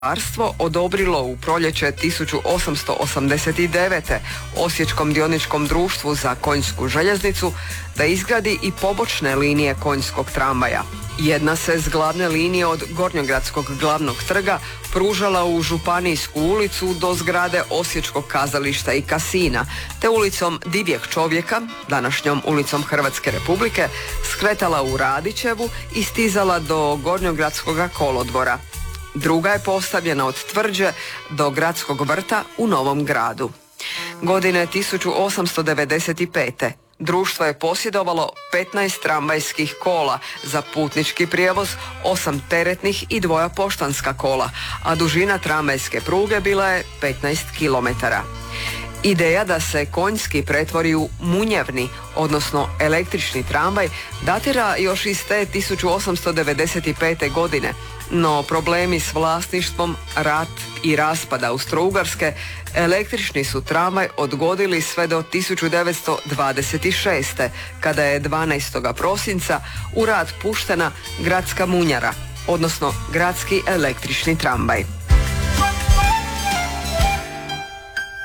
Ministarstvo odobrilo u proljeće 1889. Osječkom dioničkom društvu za konjsku željeznicu da izgradi i pobočne linije konjskog tramvaja. Jedna se s glavne linije od Gornjogradskog glavnog trga pružala u Županijsku ulicu do zgrade Osječkog kazališta i kasina, te ulicom Divjeg čovjeka, današnjom ulicom Hrvatske Republike, skretala u Radićevu i stizala do Gornjogradskog kolodvora. Druga je postavljena od Tvrđe do Gradskog vrta u Novom Gradu. Godine 1895. društvo je posjedovalo 15 tramvajskih kola za putnički prijevoz, 8 teretnih i 2 poštanska kola, a dužina tramvajske pruge bila je 15 km. Ideja da se konjski pretvori u munjevni, odnosno električni tramvaj, datira još iz te 1895. godine, no problemi s vlasništvom, rat i raspada Austro-Ugarske, električni su tramvaj odgodili sve do 1926. kada je 12. prosinca u rad puštena gradska munjara, odnosno gradski električni tramvaj.